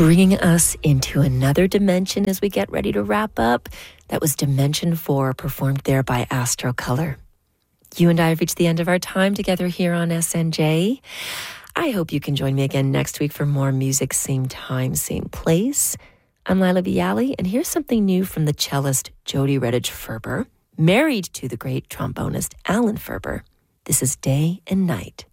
bringing us into another dimension as we get ready to wrap up. That was Dimension 4, performed there by Astro Color. You and I have reached the end of our time together here on SNJ. I hope you can join me again next week for more music, same time, same place. I'm Lila Bialy, and here's something new from the cellist Jody Redditch Ferber, married to the great trombonist Alan Ferber. This is Day and Night.